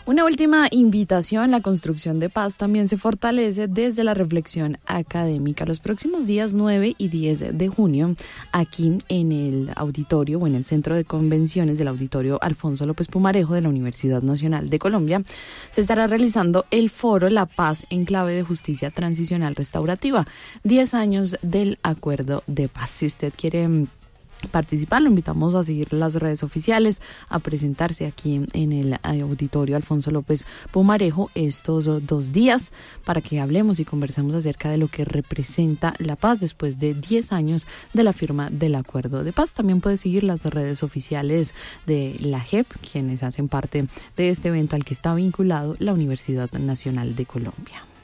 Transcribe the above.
Una última invitación: la construcción de paz también se fortalece desde la reflexión académica. Los próximos días 9 y 10 de junio, aquí en el auditorio o en el centro de convenciones del auditorio Alfonso López Pumarejo de la Universidad Nacional de Colombia, se estará realizando el foro La Paz en clave de justicia transicional restaurativa, 10 años del acuerdo de paz. Si usted quiere participar, lo invitamos a seguir las redes oficiales, a presentarse aquí en el auditorio Alfonso López Pumarejo estos 2 días para que hablemos y conversemos acerca de lo que representa la paz después de 10 años de la firma del acuerdo de paz. También puede seguir las redes oficiales de la JEP, quienes hacen parte de este evento al que está vinculado la Universidad Nacional de Colombia.